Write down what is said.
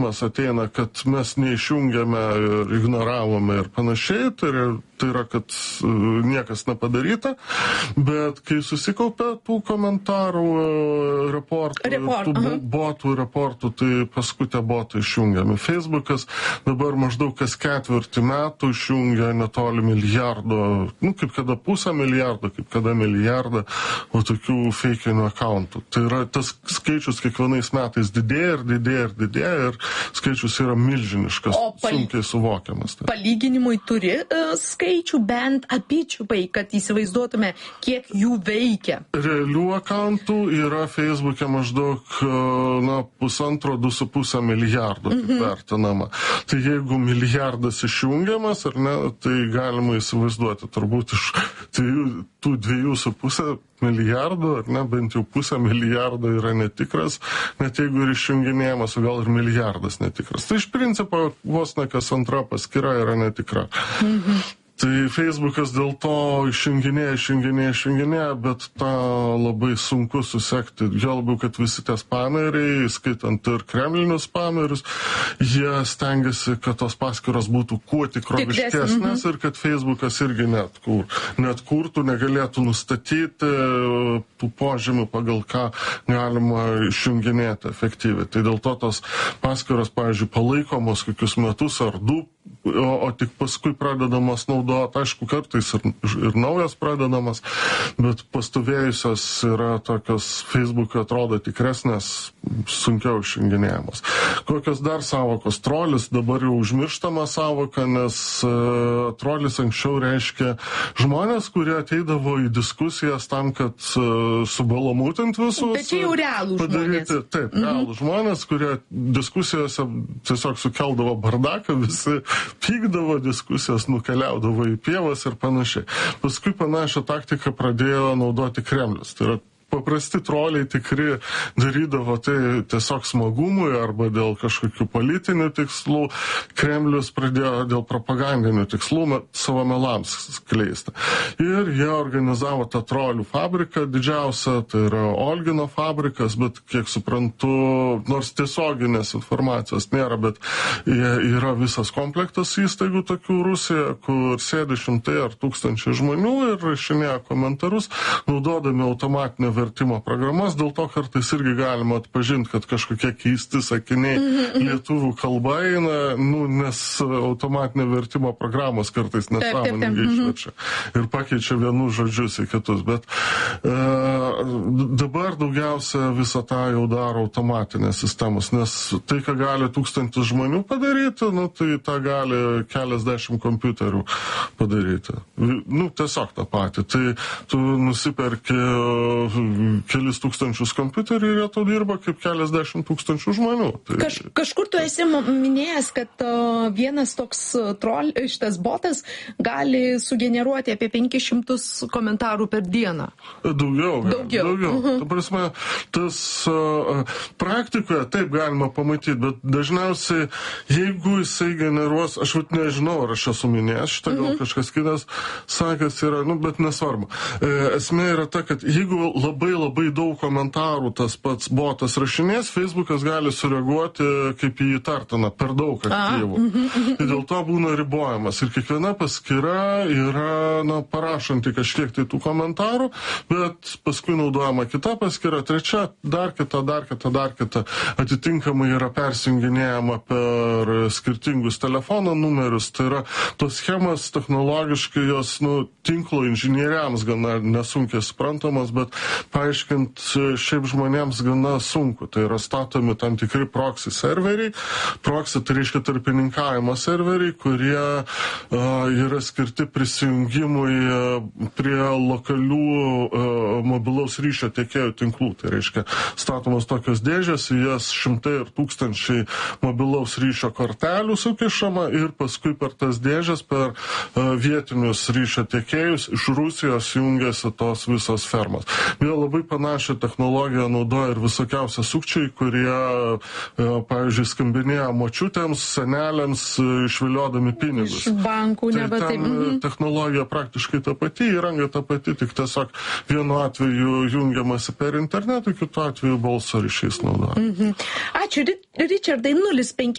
mes ateina, kad mes neišjungiame ir ignoravome ir panašiai, tai yra, kad niekas nepadaryta, bet kai susikaupė tų komentarų, reportų, botų reportų, tai paskui tie botai išjungiami. Facebookas dabar maždaug kas 4 metų išjungia netoli milijardo, kaip kada 0,5 milijardo, kaip kada milijardą, o tokių feikinių akauntų. Tai yra tas skaičius kiekvienais metais didėja ir didėja ir didėja ir skaičius yra milžiniškas, sunkiai suvokiamas. Palyginimui turi skaičių bent apyčiupai, kad įsivaizduotume, kiek jų veikia? Realių akauntų yra Facebook'e maždaug 1,5–2,5 milijardo vertinama. Tai jeigu milijardas išjungiamas, ar ne, tai galima įsivaizduoti turbūt iš tų 2,5 milijardų, ar ne, bent jau 0,5 milijardo yra netikras, net jeigu ir išjunginėjamas, o gal ir milijardas netikras. Tai iš principo vos ne kas antra paskyra yra netikra. Tai Facebookas dėl to išjunginėja, bet tą labai sunku susekti. Jo labiau, kad visi tie spameriai, skaitant ir kremlinius spamerius, jie stengiasi, kad tos paskyros būtų kuo tikroviškesnės ir kad Facebookas irgi neatkurtų, negalėtų nustatyti tų požymių, pagal ką galima išjunginėti efektyviai. Tai dėl to tos paskyros, pavyzdžiui, palaikomos kokius metus ar 2, o tik paskui pradedamas naudoti. Aišku, kartais ir naujas pradedamas, bet pastovėjusios yra tokios Facebook'e atrodo tikresnės, sunkiau išjunginėjamos. Kokios dar savokos? Trolis dabar jau užmirštama savoka, nes trolis anksčiau reiškia žmonės, kurie ateidavo į diskusijas tam, kad subalamūtint visus. Bet čia jau realų žmonės. Taip, realų žmonės, kurie diskusijose tiesiog sukeldavo bardaką, visi pykdavo, diskusijos nukeliaudavo į pievas ir panašiai. Paskui panašią taktiką pradėjo naudoti Kremlius. Tai yra paprasti troliai tikri darydavo tai tiesiog smagumui arba dėl kažkokių politinių tikslų. Kremlius pradėjo dėl propagandinių tikslų savo melams skleisti. Ir jie organizavo tą trolių fabriką didžiausią, tai yra Olgino fabrikas, bet kiek suprantu, nors tiesioginės informacijos nėra, bet yra visas komplektas įstaigų tokių Rusijoje, kur sėdi šimtai ar tūkstančiai žmonių ir rašinėja komentarus, naudodami automatinę vertimo programas, dėl to kartais irgi galima atpažinti, kad kažkokie keisti sakiniai lietuvių kalba eina, nes automatinė vertimo programos kartais nesąmoningai išverčia ir pakeičia vienus žodžius į kitus. Bet dabar daugiausia visą tą jau daro automatinės sistemos, nes tai, ką gali 1000 žmonių padaryti, tai tą gali keliasdešimt kompiuterių padaryti. Tiesiog tą patį. Tai tu nusiperki kelis tūkstančius kompiuterių ir jie to dirba kaip keliasdešimt tūkstančių žmonių. Tai... Kažkur tu esi minėjęs, kad vienas toks šitas botas gali sugeneruoti apie 500 komentarų per dieną. Daugiau. Ta prasme, tas praktikoje taip galima pamatyti, bet dažniausiai, jeigu jisai generuos, aš nežinau, ar aš esu minėjęs, šitą gal kažkas kitas sakęs yra, bet nesvarbu. Esmė yra ta, kad jeigu labai daug komentarų tas pats botas rašinės, Facebookas gali sureaguoti kaip į įtartiną, per daug aktyvų. Tai dėl to būna ribojamas. Ir kiekviena paskyra yra, parašanti kažkiek tai tų komentarų, bet paskui naudojama kita paskyra, trečia, dar kita. Atitinkamai yra persijunginėjama per skirtingus telefono numerius. Tai yra tos schemas technologiškai jos, tinklo inžinieriams gana nesunkiai suprantamas, bet paaiškint šiaip žmonėms gana sunku. Tai yra statomi tam tikri proxy serveriai. Proxy tai reiškia tarpininkavimo serveriai, kurie yra skirti prisijungimui prie lokalių mobilaus ryšio tiekėjų tinklų. Tai reiškia statomos tokios dėžės, jas šimtai ir tūkstančiai mobilaus ryšio kortelių sukišama ir paskui per tas dėžes, per vietinius ryšio tiekėjus iš Rusijos jungiasi tos visos fermos. Jie labai panašią technologiją naudoja ir visokiausia sukčiai, kurie, pavyzdžiui, skambinėja močiutėms, seneliams, išviliodami pinigus. Iš bankų, nebe taip. Technologija praktiškai ta pati, įranga ta pati, tik tiesiog vienu atveju jungiamasi per internetą, kitu atveju balso ryšys naudoja. Ačiū, Richardai, 05